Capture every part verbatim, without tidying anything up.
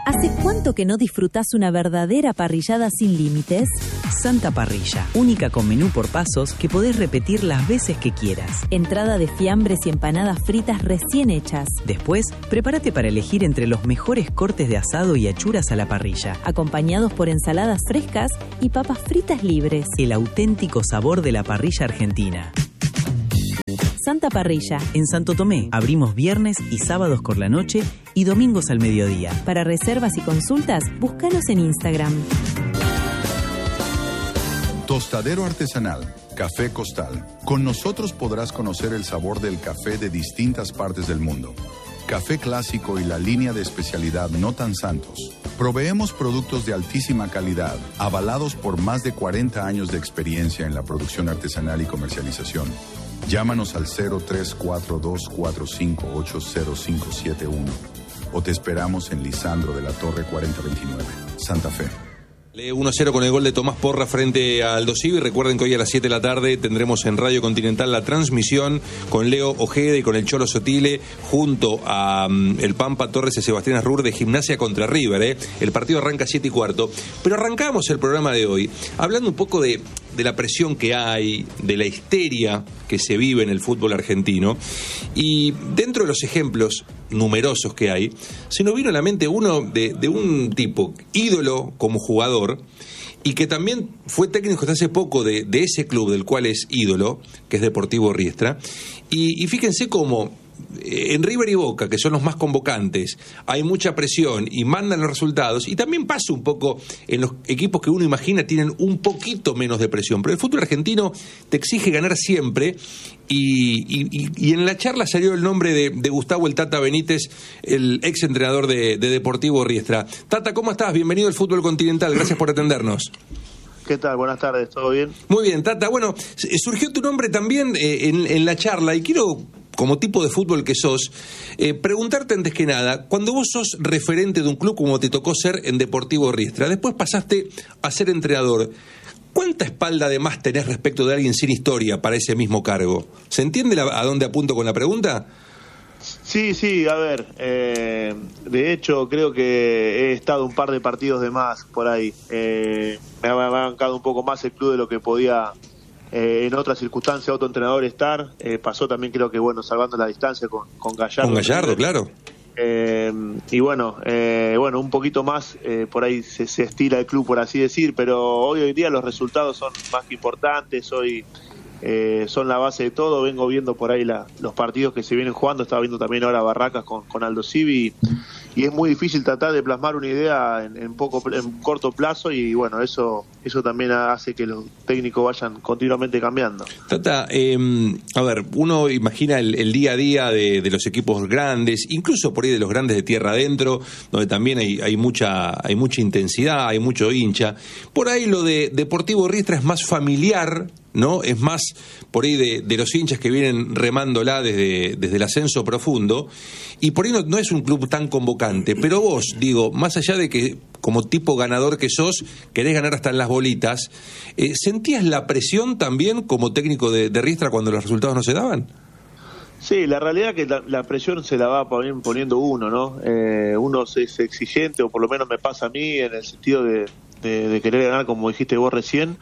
¿Hace cuánto que no disfrutás una verdadera parrillada sin límites? Santa Parrilla, única con menú por pasos que podés repetir las veces que quieras. Entrada de fiambres y empanadas fritas recién hechas. Después, prepárate para elegir entre los mejores cortes de asado y achuras a la parrilla, acompañados por ensaladas frescas y papas fritas libres. El auténtico sabor de la parrilla argentina. Santa Parrilla. En Santo Tomé, abrimos viernes y sábados por la noche y domingos al mediodía. Para reservas y consultas, búscanos en Instagram. Tostadero artesanal, Café Costal. Con nosotros podrás conocer el sabor del café de distintas partes del mundo. Café clásico y la línea de especialidad No Tan Santos. Proveemos productos de altísima calidad, avalados por más de cuarenta años de experiencia en la producción artesanal y comercialización. Llámanos al cero tres cuatro dos cuatro cinco ocho cero cinco siete uno o te esperamos en Lisandro de la Torre cuarenta veintinueve, Santa Fe. uno cero con el gol de Tomás Porra frente a Aldo Civi. Recuerden que hoy a las siete de la tarde tendremos en Radio Continental la transmisión con Leo Ojeda y con el Cholo Sotile junto a um, el Pampa Torres y Sebastián Arrur de Gimnasia contra River. ¿eh? El partido arranca a siete y cuarto. Pero arrancamos el programa de hoy hablando un poco de, de la presión que hay, de la histeria que se vive en el fútbol argentino. Y dentro de los ejemplos numerosos que hay, se nos vino a la mente uno de, de un tipo ídolo como jugador y que también fue técnico hasta hace poco de, de ese club del cual es ídolo, que es Deportivo Riestra. Y, y fíjense cómo en River y Boca, que son los más convocantes, hay mucha presión y mandan los resultados, y también pasa un poco en los equipos que uno imagina tienen un poquito menos de presión, pero el fútbol argentino te exige ganar siempre, y, y, y en la charla salió el nombre de, de Gustavo el Tata Benítez, el ex entrenador de, de Deportivo Riestra. Tata, ¿cómo estás? Bienvenido al Fútbol Continental, gracias por atendernos. ¿Qué tal? Buenas tardes, ¿todo bien? Muy bien, Tata. Bueno, surgió tu nombre también eh, en, en la charla, y quiero, como tipo de fútbol que sos, eh, preguntarte antes que nada, cuando vos sos referente de un club como te tocó ser en Deportivo Riestra, después pasaste a ser entrenador, ¿cuánta espalda de más tenés respecto de alguien sin historia para ese mismo cargo? ¿Se entiende la, a dónde apunto con la pregunta? Sí, sí, a ver, eh, de hecho creo que he estado un par de partidos de más por ahí, eh, me ha bancado un poco más el club de lo que podía eh, en otras circunstancias otro entrenador estar, eh, pasó también creo que bueno, salvando la distancia con, con Gallardo. Con Gallardo, claro. Eh, y bueno, eh, bueno, un poquito más eh, por ahí se, se estila el club, por así decir, pero hoy en día los resultados son más que importantes, hoy... Eh, son la base de todo. Vengo viendo por ahí la, los partidos que se vienen jugando, estaba viendo también ahora Barracas con, con Aldo Civi, y es muy difícil tratar de plasmar una idea en, en poco en corto plazo, y bueno, eso eso también hace que los técnicos vayan continuamente cambiando. Tata, eh, a ver, uno imagina el, el día a día de, de los equipos grandes, incluso por ahí de los grandes de tierra adentro, donde también hay, hay mucha hay mucha intensidad, hay mucho hincha. Por ahí lo de Deportivo Riestra es más familiar, ¿no? Es más por ahí de, de los hinchas que vienen remándola desde, desde el ascenso profundo, y por ahí no, no es un club tan convocante, pero vos, digo, más allá de que como tipo ganador que sos, querés ganar hasta en las bolitas, eh, ¿sentías la presión también como técnico de, de Riestra cuando los resultados no se daban? Sí, la realidad es que la, la presión se la va poniendo uno, ¿no? Eh, uno es exigente, o por lo menos me pasa a mí, en el sentido de, de, de querer ganar, como dijiste vos recién,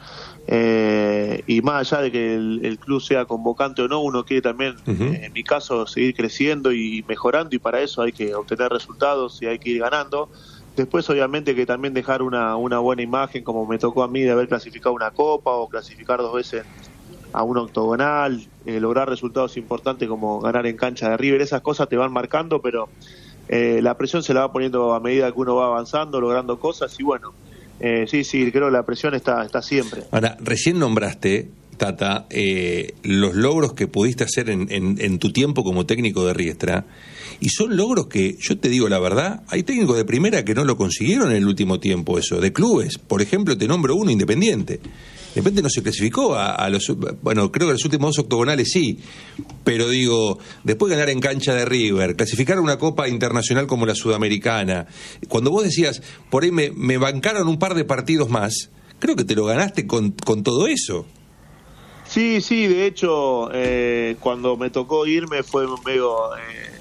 eh, y más allá de que el, el club sea convocante o no, uno quiere también, uh-huh. eh, en mi caso, seguir creciendo y mejorando, y para eso hay que obtener resultados y hay que ir ganando. Después, obviamente, que también dejar una, una buena imagen, como me tocó a mí de haber clasificado una copa o clasificar dos veces a un octogonal, eh, lograr resultados importantes como ganar en cancha de River, esas cosas te van marcando, pero eh, la presión se la va poniendo a medida que uno va avanzando, logrando cosas, y bueno, eh, sí, sí, creo que la presión está, está siempre. Ahora, recién nombraste, Tata, eh, los logros que pudiste hacer en, en, en tu tiempo como técnico de Riestra, y son logros que, yo te digo la verdad, hay técnicos de primera que no lo consiguieron en el último tiempo eso, de clubes. Por ejemplo, te nombro uno, Independiente. Independiente no se clasificó a, a los, bueno, creo que los últimos dos octogonales sí, pero digo, después de ganar en cancha de River, clasificar a una Copa Internacional como la Sudamericana, cuando vos decías, por ahí me, me bancaron un par de partidos más, creo que te lo ganaste con, con todo eso. Sí, sí, de hecho, eh, cuando me tocó irme fue medio... Eh,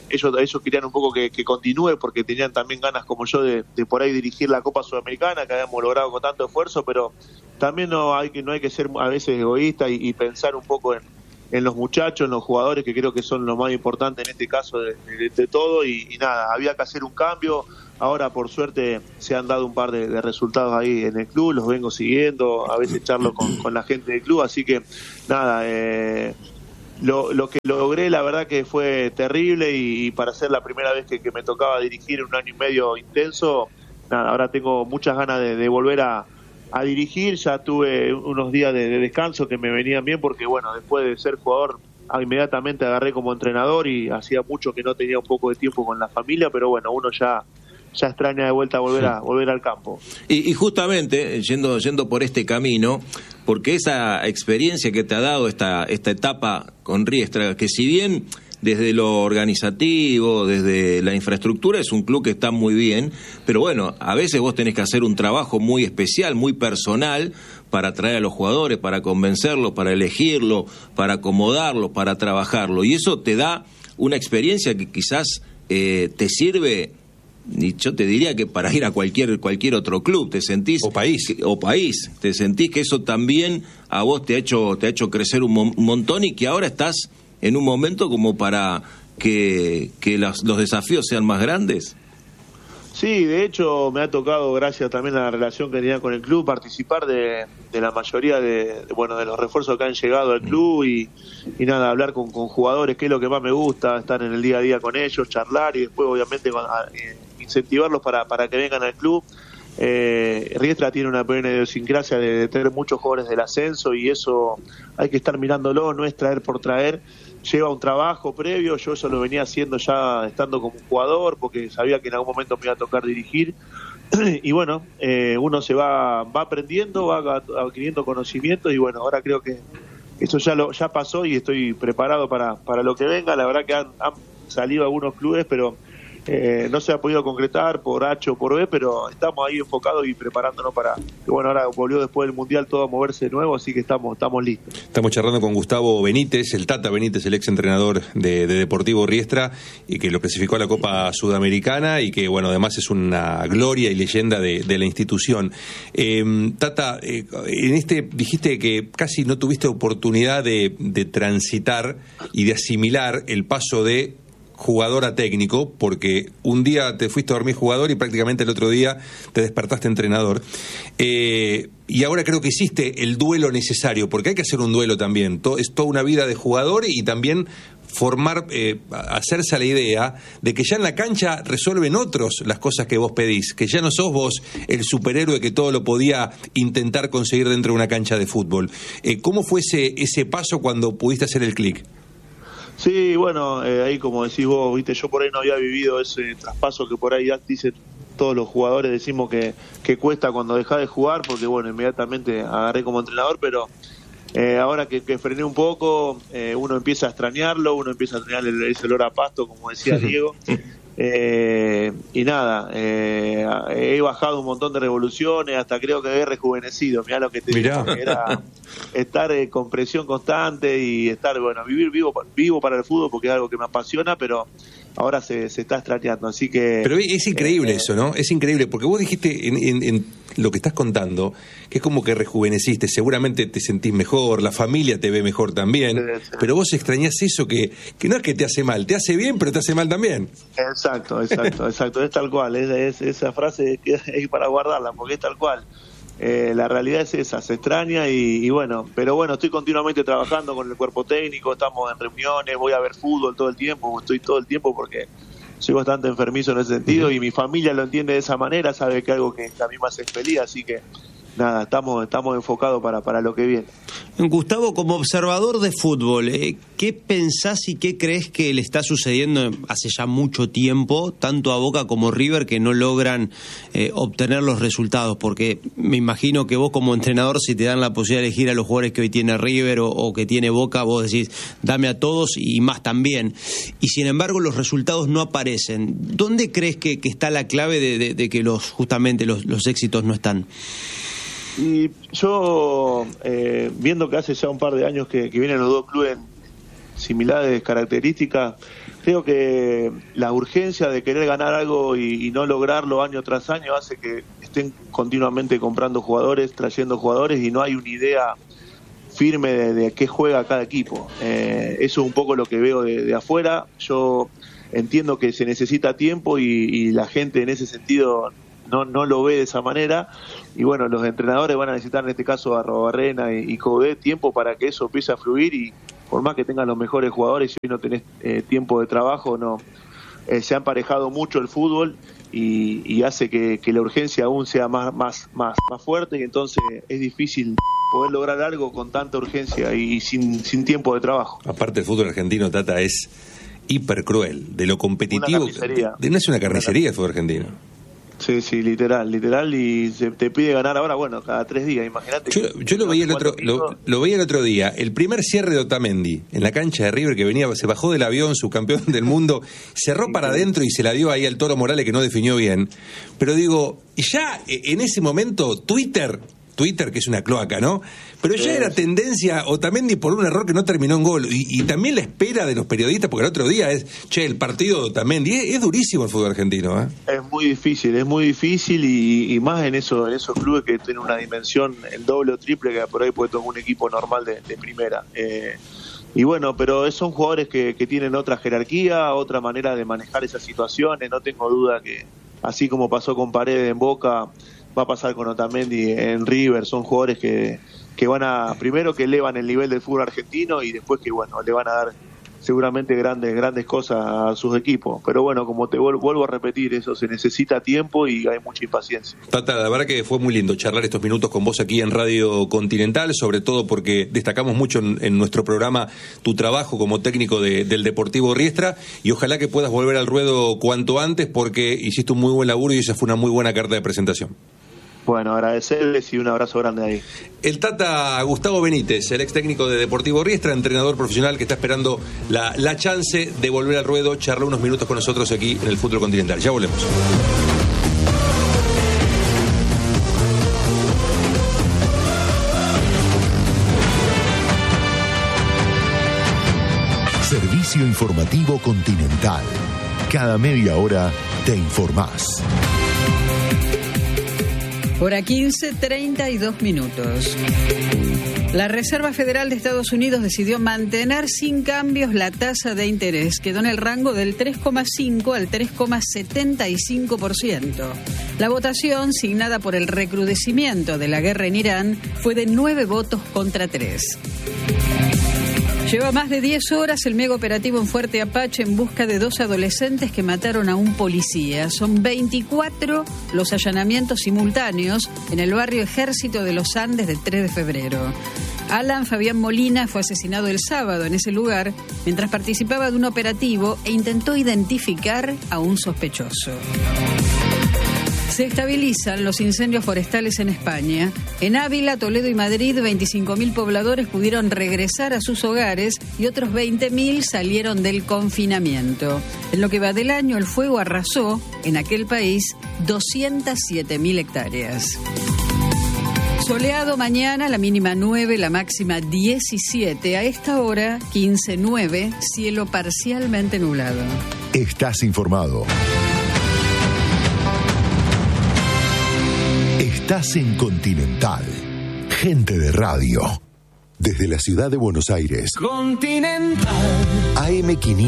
ellos ellos querían un poco que, que continúe porque tenían también ganas como yo de, de por ahí dirigir la Copa Sudamericana que habíamos logrado con tanto esfuerzo, pero también no hay que no hay que ser a veces egoísta y, y pensar un poco en, en los muchachos, en los jugadores, que creo que son lo más importante en este caso de, de, de todo y, y nada, había que hacer un cambio. Ahora por suerte se han dado un par de, de resultados ahí en el club, los vengo siguiendo, a veces charlo con, con la gente del club, así que nada, eh, lo, lo que logré la verdad que fue terrible y, y para ser la primera vez que, que me tocaba dirigir un año y medio intenso, nada, ahora tengo muchas ganas de, de volver a, a dirigir. Ya tuve unos días de, de descanso que me venían bien porque bueno, después de ser jugador inmediatamente agarré como entrenador y hacía mucho que no tenía un poco de tiempo con la familia, pero bueno, uno ya ya extraña de vuelta volver a volver al campo. Y, y justamente yendo yendo por este camino, porque esa experiencia que te ha dado esta esta etapa con Riestra, que si bien desde lo organizativo, desde la infraestructura, es un club que está muy bien, pero bueno, a veces vos tenés que hacer un trabajo muy especial, muy personal, para atraer a los jugadores, para convencerlos, para elegirlo, para acomodarlo, para trabajarlo, y eso te da una experiencia que quizás eh, te sirve. Y yo te diría que para ir a cualquier cualquier otro club te sentís o país que, o país te sentís que eso también a vos te ha hecho te ha hecho crecer un, mo- un montón y que ahora estás en un momento como para que que los, los desafíos sean más grandes. Sí, de hecho me ha tocado, gracias también a la relación que tenía con el club, participar de, de la mayoría de, de bueno de los refuerzos que han llegado al club y, y nada, hablar con, con jugadores, que es lo que más me gusta, estar en el día a día con ellos, charlar y después obviamente eh, incentivarlos para, para que vengan al club. Eh, Riestra tiene una pequeña idiosincrasia de, de tener muchos jugadores del ascenso y eso hay que estar mirándolo, no es traer por traer. Lleva un trabajo previo, yo eso lo venía haciendo ya estando como jugador porque sabía que en algún momento me iba a tocar dirigir y bueno, eh, uno se va va aprendiendo, va adquiriendo conocimientos y bueno, ahora creo que eso ya lo ya pasó y estoy preparado para, para lo que venga. La verdad que han, han salido algunos clubes, pero Eh, no se ha podido concretar por H o por B, pero estamos ahí enfocados y preparándonos para que bueno, ahora volvió después del Mundial todo a moverse de nuevo, así que estamos estamos listos. Estamos charlando con Gustavo Benítez, el Tata Benítez, el ex entrenador de, de Deportivo Riestra y que lo clasificó a la Copa Sudamericana y que bueno, además es una gloria y leyenda de, de la institución. Eh, Tata, eh, en este dijiste que casi no tuviste oportunidad de, de transitar y de asimilar el paso de jugador a técnico, porque un día te fuiste a dormir jugador y prácticamente el otro día te despertaste entrenador. Eh, y ahora creo que hiciste el duelo necesario, porque hay que hacer un duelo también. Todo, es toda una vida de jugador y también formar, eh, hacerse a la idea de que ya en la cancha resuelven otros las cosas que vos pedís, que ya no sos vos el superhéroe que todo lo podía intentar conseguir dentro de una cancha de fútbol. Eh, ¿Cómo fue ese, ese paso cuando pudiste hacer el clic? Sí, bueno, eh, ahí como decís vos, viste, yo por ahí no había vivido ese traspaso que por ahí dicen todos los jugadores, decimos que, que cuesta cuando dejás de jugar, porque bueno, inmediatamente agarré como entrenador, pero eh, ahora que, que frené un poco, eh, uno empieza a extrañarlo, uno empieza a extrañar el, ese olor a pasto, como decía Diego, eh, y nada, eh, he bajado un montón de revoluciones, hasta creo que he rejuvenecido, mirá lo que te digo, que era estar eh, con presión constante y estar, bueno, vivir vivo vivo para el fútbol porque es algo que me apasiona, pero ahora se, se está extrañando, así que... Pero es increíble eh, eso, ¿no? Es increíble, porque vos dijiste en, en, en lo que estás contando, que es como que rejuveneciste, seguramente te sentís mejor, la familia te ve mejor también, sí, sí. Pero vos extrañás eso que, que no es que te hace mal, te hace bien, pero te hace mal también. Exacto, exacto, exacto, es tal cual, es, es, esa frase que es para guardarla, porque es tal cual. Eh, la realidad es esa, se extraña y, y bueno, pero bueno, estoy continuamente trabajando con el cuerpo técnico, estamos en reuniones, voy a ver fútbol todo el tiempo, estoy todo el tiempo porque soy bastante enfermizo en ese sentido uh-huh. Y mi familia lo entiende de esa manera, sabe que es algo que a mí me hace feliz, así que nada, estamos estamos enfocados para, para lo que viene. Gustavo, como observador de fútbol, eh, ¿qué pensás y qué crees que le está sucediendo hace ya mucho tiempo, tanto a Boca como River, que no logran eh, obtener los resultados? Porque me imagino que vos como entrenador, si te dan la posibilidad de elegir a los jugadores que hoy tiene River o, o que tiene Boca, vos decís, dame a todos y más también. Y sin embargo los resultados no aparecen. ¿Dónde crees que, que está la clave de, de, de que los justamente los, los éxitos no están? Y yo, eh, viendo que hace ya un par de años que, que vienen los dos clubes similares características, creo que la urgencia de querer ganar algo y, y no lograrlo año tras año hace que estén continuamente comprando jugadores, trayendo jugadores y no hay una idea firme de, de qué juega cada equipo. Eh, eso es un poco lo que veo de, de afuera. Yo entiendo que se necesita tiempo y, y la gente en ese sentido no, no lo ve de esa manera. Y bueno, los entrenadores van a necesitar en este caso a Arrobarrena y, y Coudet tiempo para que eso empiece a fluir y por más que tengan los mejores jugadores, si hoy no tenés eh, tiempo de trabajo, no eh, se ha emparejado mucho el fútbol y, y hace que, que la urgencia aún sea más, más, más, más fuerte y entonces es difícil poder lograr algo con tanta urgencia y sin, sin tiempo de trabajo. Aparte el fútbol argentino, Tata, es hiper cruel, de lo competitivo. Una carnicería. De, no es una carnicería el fútbol argentino. Sí, sí, literal, literal, y se te pide ganar ahora, bueno, cada tres días, imagínate. Yo, yo lo veía el otro, lo, lo veía el otro día, el primer cierre de Otamendi en la cancha de River que venía, se bajó del avión, su campeón del mundo, cerró para adentro y se la dio ahí al Toro Morales que no definió bien. Pero digo, ya en ese momento Twitter Twitter, que es una cloaca, ¿no? Pero ya era tendencia Otamendi por un error que no terminó en gol. Y, y también la espera de los periodistas, porque el otro día es, che, el partido de Otamendi. Es, es durísimo el fútbol argentino, ¿eh? Es muy difícil, es muy difícil y, y más en, eso, en esos clubes que tienen una dimensión, el doble o triple que por ahí puede tomar un equipo normal de, de primera. Eh, y bueno, pero son jugadores que, que tienen otra jerarquía, otra manera de manejar esas situaciones. No tengo duda que, así como pasó con Paredes en Boca, va a pasar con Otamendi en River. Son jugadores que, que van a, primero que elevan el nivel del fútbol argentino y después que bueno, le van a dar seguramente grandes grandes cosas a sus equipos. Pero bueno, como te vuelvo, vuelvo a repetir, eso se necesita tiempo y hay mucha impaciencia. Tata, la verdad que fue muy lindo charlar estos minutos con vos aquí en Radio Continental, sobre todo porque destacamos mucho en, en nuestro programa tu trabajo como técnico de, del Deportivo Riestra y ojalá que puedas volver al ruedo cuanto antes porque hiciste un muy buen laburo y esa fue una muy buena carta de presentación. Bueno, agradecerles y un abrazo grande ahí. El Tata Gustavo Benítez, el ex técnico de Deportivo Riestra, entrenador profesional que está esperando la, la chance de volver al ruedo, charlar unos minutos con nosotros aquí en el Fútbol Continental. Ya volvemos. Servicio informativo Continental. Cada media hora te informás. Hora quince, treinta y dos minutos. La Reserva Federal de Estados Unidos decidió mantener sin cambios la tasa de interés. Quedó en el rango del tres coma cinco al tres coma setenta y cinco por ciento. La votación, signada por el recrudecimiento de la guerra en Irán, fue de nueve votos contra tres. Lleva más de diez horas el mega operativo en Fuerte Apache en busca de dos adolescentes que mataron a un policía. Son veinticuatro los allanamientos simultáneos en el barrio Ejército de los Andes del tres de febrero. Alan Fabián Molina fue asesinado el sábado en ese lugar mientras participaba de un operativo e intentó identificar a un sospechoso. Se estabilizan los incendios forestales en España. En Ávila, Toledo y Madrid, veinticinco mil pobladores pudieron regresar a sus hogares y otros veinte mil salieron del confinamiento. En lo que va del año, el fuego arrasó en aquel país doscientas siete mil hectáreas. Soleado mañana, la mínima nueve, la máxima diecisiete. A esta hora, quince nueve, cielo parcialmente nublado. Estás informado. Estás en Continental. Gente de radio. Desde la ciudad de Buenos Aires. Continental. A M quinientos.